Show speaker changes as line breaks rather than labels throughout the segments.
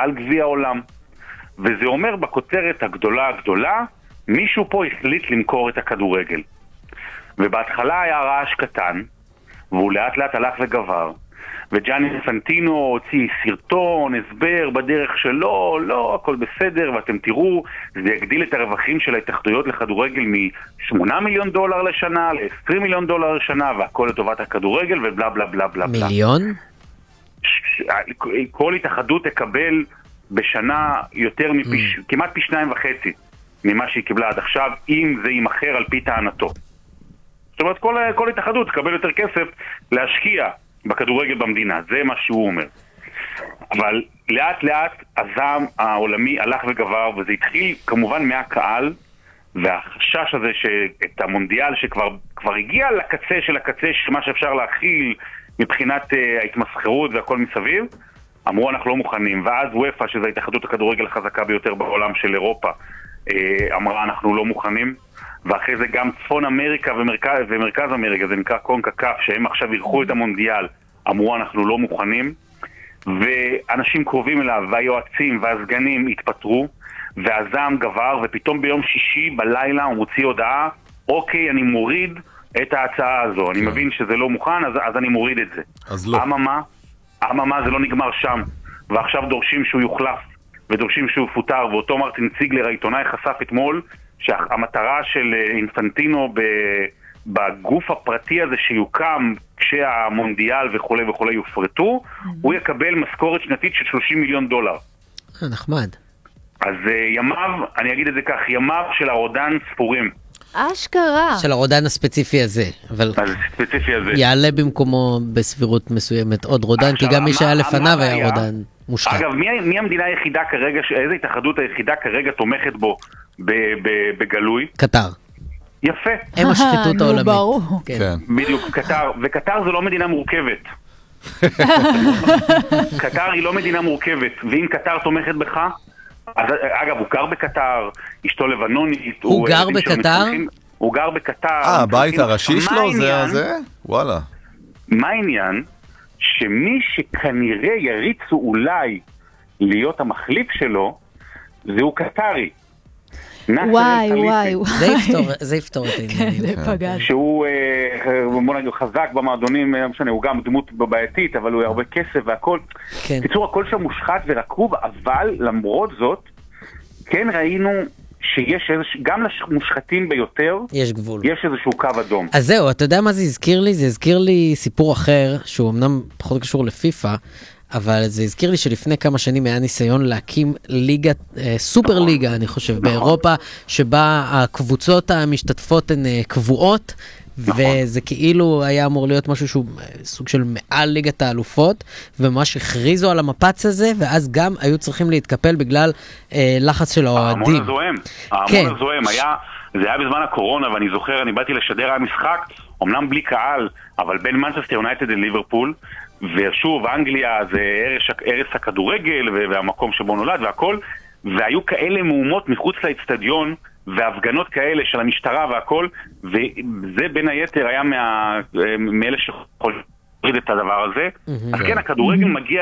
על גביע העולם. וזה אומר בכותרת הגדולה, מישהו פה החליט למכור את הכדורגל. ובהתחלה היה רעש קטן, והוא לאט לאט הלך וגבר. וג'אני אינפנטינו הוציא סרטון, הסבר בדרך שלו, לא, הכל בסדר, ואתם תראו, זה יגדיל את הרווחים של ההתאחדויות לכדורגל מ$8 מיליון לשנה ל$20 מיליון לשנה, והכל לטובת הכדורגל ובלה בלה בלה בלה.
מיליון?
כל התאחדות תקבל בשנה יותר כמעט פי 2.5 ממה שהיא קיבלה עד עכשיו, אם זה יימחר על פי טענתו. זאת אומרת, כל התאחדות תקבל יותר כסף להשקיע בכדורגל במדינה, זה מה שהוא אומר. אבל לאט לאט הזעם העולמי הלך וגבר, וזה התחיל כמובן מהקהל, והחשש הזה שאת המונדיאל שכבר הגיע לקצה של הקצה, שמה שאפשר להכיל מבחינת ההתמסחרות והכל מסביב, אמרו אנחנו לא מוכנים. ואז וויפה, שזו התאחדות הכדורגל החזקה ביותר בעולם של אירופה, אמרה אנחנו לא מוכנים. ואחרי זה גם צפון אמריקה ומרכז אמריקה, זה נקרא קונקקף, שהם עכשיו ירחו את המונדיאל, אמרו אנחנו לא מוכנים. ואנשים קרובים אליו, והיועצים והסגנים התפטרו, והזעם גבר, ופתאום ביום שישי בלילה הוא מוציא הודעה, אוקיי, אני מוריד את ההצעה הזו. אני מבין שזה לא מוכן, אז אני מוריד את זה.
אז לא.
אממה, זה לא נגמר שם. ועכשיו דורשים שהוא יוחלף, ודורשים שהוא יפוטר, ואותו מרטין ציגלר, העיתונאי, חשף אתמול, שהמטרה של אינפנטינו בגוף הפרטי הזה שיוקם כשהמונדיאל וכו' וכו' יופרטו, הוא יקבל משכורת שנתית של $30 מיליון.
נחמד.
אז ימיו, אני אגיד את זה כך, ימיו של הרודן ספורים.
אשכרה.
של הרודן הספציפי הזה. אבל
הספציפי הזה.
יעלה במקומו בסבירות מסוימת עוד רודן, כי גם מי שהיה לפניו היה רודן מושחת.
אגב, מי המדינה היחידה כרגע, איזה התאחדות היחידה כרגע תומכת בו בגלוי?
קטר.
יפה.
הם השחיתות העולמית.
ברור.
בדיוק, קטר. וקטר זה לא מדינה מורכבת. קטר היא לא מדינה מורכבת. ואם קטר תומכת בך, אז, אגב, הוא גר בקטר, אשתו לבנונית.
הוא גר בקטר?
הוא גר בקטר.
הבית הראשי שלו זה? וואלה.
מה העניין? שמי שכנראה יריצו אולי להיות המחליף שלו, זהו קטרי.
וואי.
זה יפתור את העניין.
שהוא חזק במועדונים, הוא גם דמות בעייתית, אבל הוא הרבה כסף והכל. בקיצור, הכל שם מושחת ורקוב, אבל למרות זאת, כן ראינו שיש גם למושחתים ביותר,
יש גבול.
יש איזשהו קו אדום.
אז זהו, אתה יודע מה זה הזכיר לי? זה הזכיר לי סיפור אחר, שהוא אמנם פחות קשור לפיפה, אבל זה הזכיר לי שלפני כמה שנים היה ניסיון להקים ליגה, סופר ליגה, אני חושב, באירופה, שבה הקבוצות המשתתפות הן קבועות, וזה כאילו היה אמור להיות משהו שהוא סוג של מעל ליגת האלופות, וממש הכריזו על המפץ הזה, ואז גם היו צריכים להתקפל בגלל לחץ של האוהדים.
ההמון הזוהם, זה היה בזמן הקורונה, ואני זוכר, אני באתי לשדר המשחק, אמנם בלי קהל, אבל בין מנצ'סטר יונייטד לליברפול, ושוב, אנגליה זה ערש הכדורגל, והמקום שבו נולד והכל, והיו כאלה מהומות מחוץ לאצטדיון, והפגנות כאלה של המשטרה והכל, וזה בין היתר היה מאלה שיכולים להוריד את הדבר הזה. אז כן, הכדורגל מגיע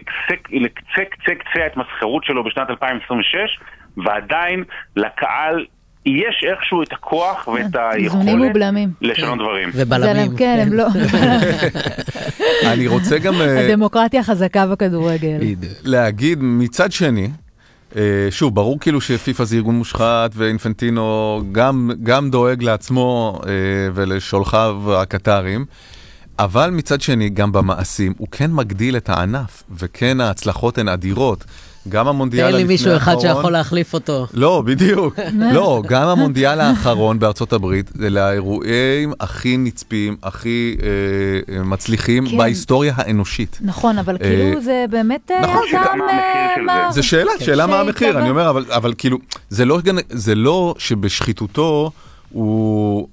לקצה ההתמסחרות שלו בשנת 2026, ועדיין לקהל יש איכשהו את הכוח ואת היכולת לשנות דברים.
ובלמים.
כן, הם לא.
אני רוצה גם
הדמוקרטיה חזקה בכדורגל.
להגיד מצד שני, שוב, ברור כאילו שפיפה זה ארגון מושחת, ואינפנטינו גם דואג לעצמו ולשולחיו הקטרים, אבל מצד שני, גם במעשים, הוא כן מגדיל את הענף, וכן ההצלחות הן אדירות. גם המונדיאל
תן לי מישהו אחד שיכול להחליף אותו.
לא, בדיוק. לא, גם המונדיאל האחרון בארצות הברית, זה לאירועים הכי נצפים, הכי מצליחים בהיסטוריה האנושית.
נכון, אבל כאילו זה באמת גם
זה שאלה מה המחיר, אני אומר, אבל כאילו, זה לא שבשחיתותו הוא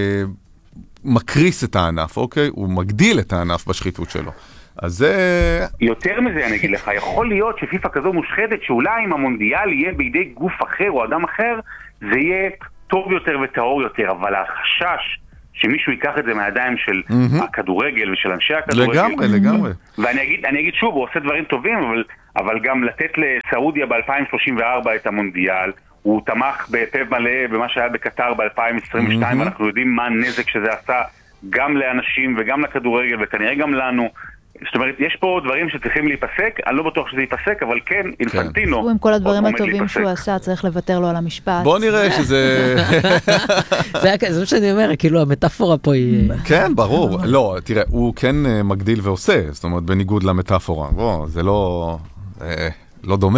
מקריס את הענף, אוקיי? הוא מגדיל את הענף בשחיתות שלו. אז זה...
יותר מזה אני אגיד לך, יכול להיות שפיפה כזו מושחתת, שאולי אם המונדיאל יהיה בידי גוף אחר או אדם אחר, זה יהיה טוב יותר וטהור יותר, אבל החשש שמישהו ייקח את זה מהידיים של הכדורגל ושל אנשי הכדורגל.
לגמרי.
ואני אגיד שוב, הוא עושה דברים טובים, אבל גם לתת לסעודיה ב-2034 את המונדיאל, הוא תמך בפב מלא במה שהיה בקטר ב-2022, ואנחנו יודעים מה הנזק שזה עשה גם לאנשים וגם לכדורגל, וכנראה גם לנו. זאת אומרת, יש פה דברים שצריכים להיפסק, אני לא בטוח שזה ייפסק, אבל כן, אינפנטינו.
הוא עם כל הדברים הטובים שהוא עשה, צריך לוותר לו על המשפט.
בוא נראה שזה...
זה מה שאני אומר, כאילו המטאפורה פה היא...
כן, ברור. לא, תראה, הוא כן מגדיל ועושה, זאת אומרת, בניגוד למטאפורה. בוא, זה לא דומה.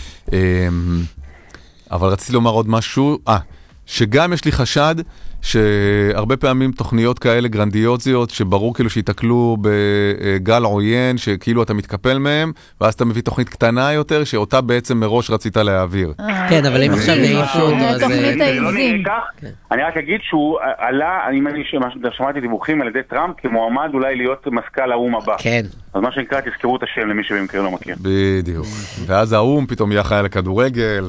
אבל רציתי לומר עוד משהו, שגם יש לי חשד שהרבה פעמים תוכניות כאלה גרנדיוזיות, שברור כאילו שיתקלו בגל עוין, שכאילו אתה מתקפל מהם, ואז אתה מביא תוכנית קטנה יותר, שאותה בעצם מראש רצית להעביר.
כן, אבל אם עכשיו יעיפו אותו, אז...
תוכנית העיזים.
אני רק אגיד שהוא עלה, אני שמעתי דיווחים על ידי טראמפ, כמועמד אולי להיות מזכ"ל האו"ם הבא.
כן.
אז מה שנקרא, תזכרו את השם למי שבמקרה לא מכיר.
בדיוק. ואז האו"ם פתאום יהיה אחראי לכדורגל,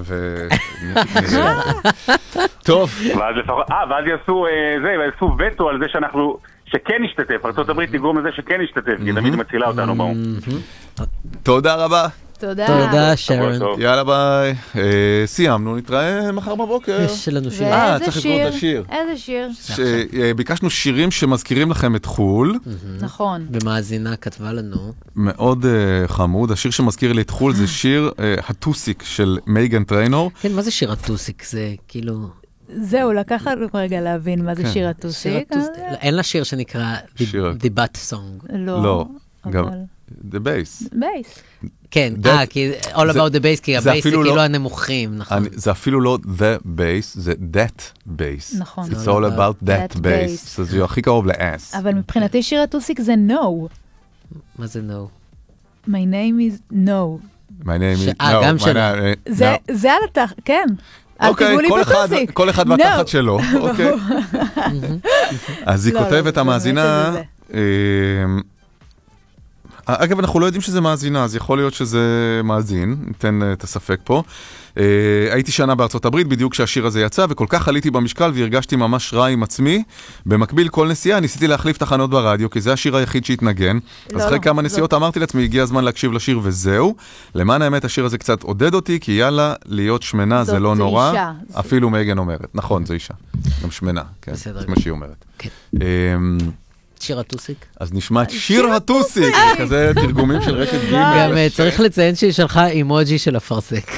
טוב.
ואז יעשו וטו על זה שכן נשתתף. ארצות הברית תגרום לזה שכן נשתתף, כי תמיד מצילה אותנו באו"ם.
תודה רבה.
תודה, שרון.
יאללה ביי. סיימנו, נתראה מחר בבוקר.
יש לנו שיר.
צריך לקרוא את השיר.
איזה שיר?
ביקשנו שירים שמזכירים לכם את חול.
נכון.
ומאזינה כתבה לנו.
מאוד חמוד. השיר שמזכיר לי את חול זה שיר הטוסיק של מייגן טריינור.
כן, מה זה שיר הטוסיק? זה כאילו...
זהו, לקח לנו רגע להבין מה זה שיר הטוסיק.
אין לה שיר שנקרא The Bat Song.
לא, גם The Bass.
בייס.
כן, כי All About the Bass, כי הבייס זה כאילו הנמוכים, נכון.
זה אפילו לא The Bass, זה That Bass.
נכון.
It's all about that bass. זה הכי קרוב ל-ass.
אבל מבחינתי שיר הטוסיק זה No.
מה זה No?
My name is No.
My name is...
גם שלו.
זה על התח... כן.
אוקיי, כל אחד והתחת שלו. אוקיי. אז היא כותבת, המאזינה... אגב, אנחנו לא יודעים שזה מאזינה, אז יכול להיות שזה מאזין, ניתן את הספק פה. הייתי שנה בארצות הברית, בדיוק כשהשיר הזה יצא, וכל כך עליתי במשקל והרגשתי ממש רע עם עצמי. במקביל כל נסיעה ניסיתי להחליף תחנות ברדיו, כי זה השיר היחיד שהתנגן. אז אחרי כמה נסיעות אמרתי לעצמי, הגיע הזמן להקשיב לשיר וזהו. למען האמת, השיר הזה קצת עודד אותי, כי יאללה, להיות שמנה זה לא נורא. אפילו מייגן אומרת. נכון, זה אישה. גם שמנה, כן. זה מה שהיא אומרת.
שיר הטוסיק.
אז נשמע את שיר הטוסיק, כזה תרגומים של רשת ג'.
גם צריך לציין שהיא שלחה אימוג'י של הפרסק.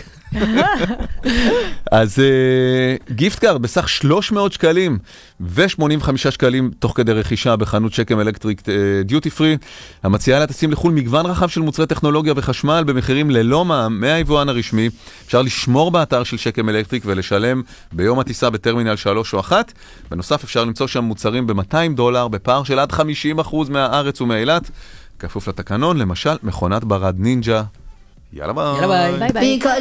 אז גיפט קארד בסך 300 שקלים ו-85 שקלים תוך כדי רכישה בחנות שקם אלקטריק דיוטי פרי. המציעה לטסים לחול מגוון רחב של מוצרי טכנולוגיה וחשמל במחירים ללא מע"מ מהיבואן הרשמי. אפשר לשמור באתר של שקם אלקטריק ולשלם ביום הטיסה בטרמינל 3 או 1. בנוסף אפשר למצוא שם מוצרים ב$200 בפער של עד 50% מהארץ ומאילת. כפוף לתקנון, למשל מכונת ברד נינג'ה. יאללה ביי.
ביי ביי.